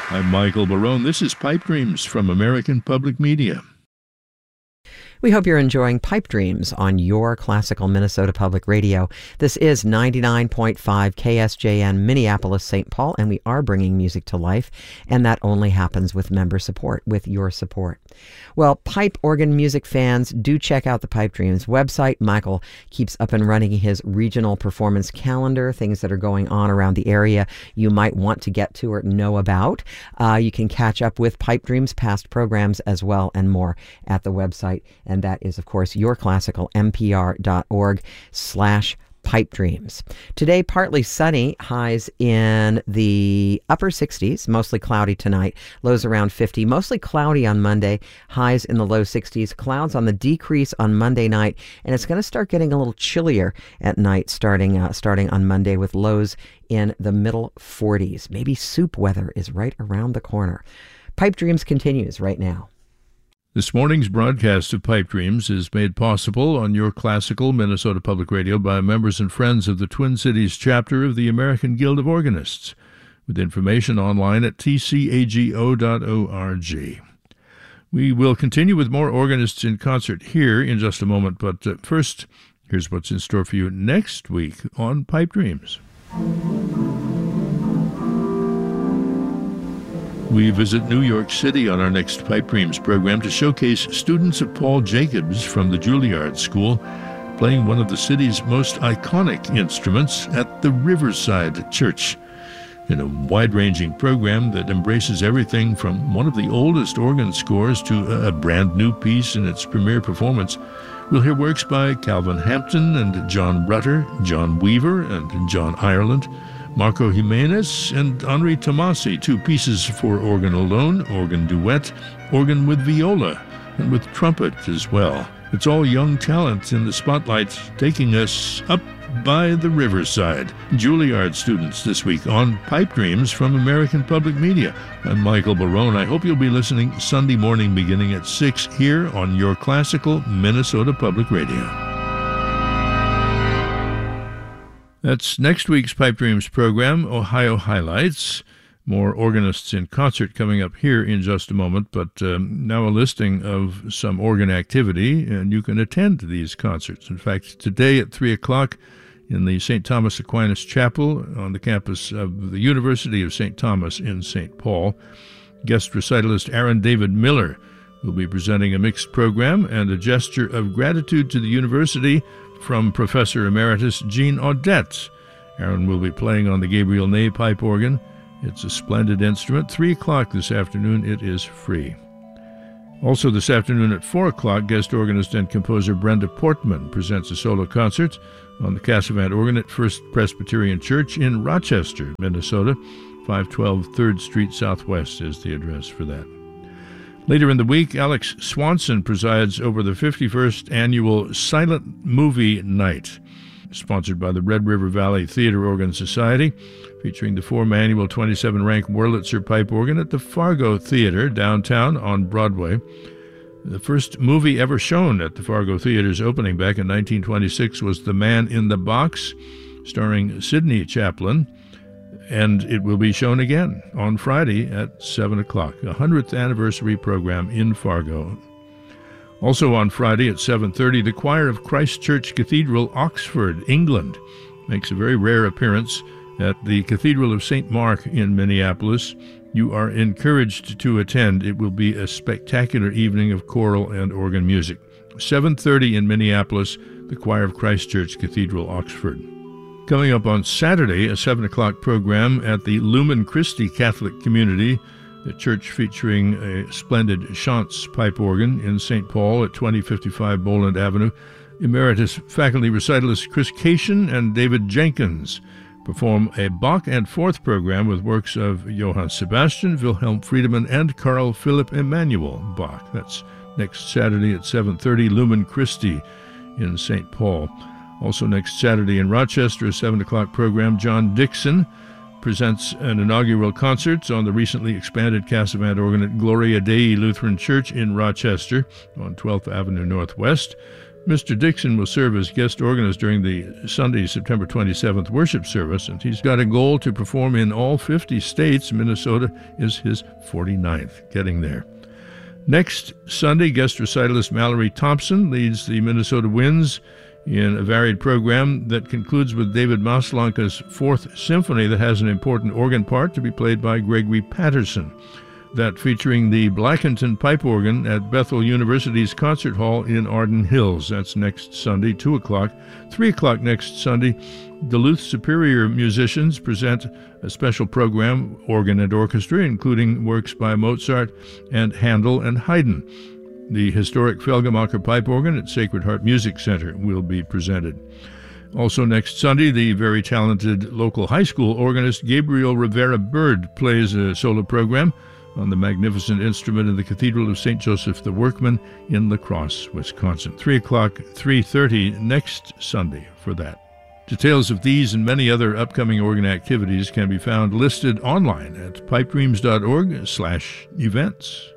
I'm Michael Barone. This is Pipe Dreams from American Public Media. We hope you're enjoying Pipe Dreams on your classical Minnesota Public Radio. This is 99.5 KSJN Minneapolis, St. Paul, and we are bringing music to life, and that only happens with member support, with your support. Well, pipe organ music fans, do check out the Pipe Dreams website. Michael keeps up and running his regional performance calendar, things that are going on around the area you might want to get to or know about. You can catch up with Pipe Dreams past programs as well and more at the website. And that is, of course, yourclassicalmpr.org/Pipe Dreams. Today, partly sunny, highs in the upper 60s, mostly cloudy tonight, lows around 50, mostly cloudy on Monday, highs in the low 60s, clouds on the decrease on Monday night, and it's going to start getting a little chillier at night starting on Monday with lows in the middle 40s. Maybe soup weather is right around the corner. Pipe Dreams continues right now. This morning's broadcast of Pipe Dreams is made possible on your classical Minnesota Public Radio by members and friends of the Twin Cities chapter of the American Guild of Organists, with information online at tcago.org. We will continue with more organists in concert here in just a moment, but first, here's what's in store for you next week on Pipe Dreams. We visit New York City on our next Pipe Dreams program to showcase students of Paul Jacobs from the Juilliard School playing one of the city's most iconic instruments at the Riverside Church. In a wide-ranging program that embraces everything from one of the oldest organ scores to a brand new piece in its premiere performance, we'll hear works by Calvin Hampton and John Rutter, John Weaver and John Ireland, Marco Jimenez and Henri Tomasi, two pieces for organ alone, organ duet, organ with viola, and with trumpet as well. It's all young talent in the spotlight, taking us up by the riverside. Juilliard students this week on Pipe Dreams from American Public Media. I'm Michael Barone. I hope you'll be listening Sunday morning beginning at 6 here on your classical Minnesota Public Radio. That's next week's Pipe Dreams program, Ohio Highlights. More organists in concert coming up here in just a moment, but now a listing of some organ activity, and you can attend these concerts. In fact, today at 3 o'clock in the St. Thomas Aquinas Chapel on the campus of the University of St. Thomas in St. Paul, guest recitalist Aaron David Miller will be presenting a mixed program and a gesture of gratitude to the university from Professor Emeritus Jean Audette. Aaron will be playing on the Gabriel Ney pipe organ. It's a splendid instrument. 3 o'clock this afternoon. It is free. Also this afternoon at 4 o'clock, guest organist and composer Brenda Portman presents a solo concert on the Cassavant organ at First Presbyterian Church in Rochester, Minnesota. 512 3rd Street Southwest is the address for that. Later in the week, Alex Swanson presides over the 51st Annual Silent Movie Night, sponsored by the Red River Valley Theater Organ Society, featuring the 4-manual 27-rank Wurlitzer pipe organ at the Fargo Theater downtown on Broadway. The first movie ever shown at the Fargo Theater's opening back in 1926 was The Man in the Box, starring Sidney Chaplin, and it will be shown again on Friday at 7 o'clock, a 100th anniversary program in Fargo. Also on Friday at 7:30, the choir of Christ Church Cathedral, Oxford, England, makes a very rare appearance at the Cathedral of St. Mark in Minneapolis. You are encouraged to attend. It will be a spectacular evening of choral and organ music. 7:30 in Minneapolis, the choir of Christ Church Cathedral, Oxford. Coming up on Saturday, a 7 o'clock program at the Lumen Christi Catholic Community, a church featuring a splendid Chantz pipe organ in St. Paul at 2055 Boland Avenue. Emeritus faculty recitalists Chris Cation and David Jenkins perform a Bach and Fourth program with works of Johann Sebastian, Wilhelm Friedemann, and Carl Philipp Emanuel Bach. That's next Saturday at 7:30, Lumen Christi in St. Paul. Also next Saturday in Rochester, a 7 o'clock program, John Dixon presents an inaugural concert on the recently expanded Cassavant organ at Gloria Dei Lutheran Church in Rochester on 12th Avenue Northwest. Mr. Dixon will serve as guest organist during the Sunday, September 27th worship service, and he's got a goal to perform in all 50 states. Minnesota is his 49th, getting there. Next Sunday, guest recitalist Mallory Thompson leads the Minnesota Winds in a varied program that concludes with David Maslanka's Fourth Symphony that has an important organ part to be played by Gregory Patterson. That featuring the Blackenton Pipe Organ at Bethel University's Concert Hall in Arden Hills. That's next Sunday, 2 o'clock. 3 o'clock next Sunday, Duluth Superior musicians present a special program, organ and orchestra, including works by Mozart and Handel and Haydn. The historic Felgemacher Pipe Organ at Sacred Heart Music Center will be presented. Also next Sunday, the very talented local high school organist Gabriel Rivera Bird plays a solo program on the magnificent instrument in the Cathedral of St. Joseph the Workman in La Crosse, Wisconsin. 3 o'clock, 3:30 next Sunday for that. Details of these and many other upcoming organ activities can be found listed online at pipedreams.org/events.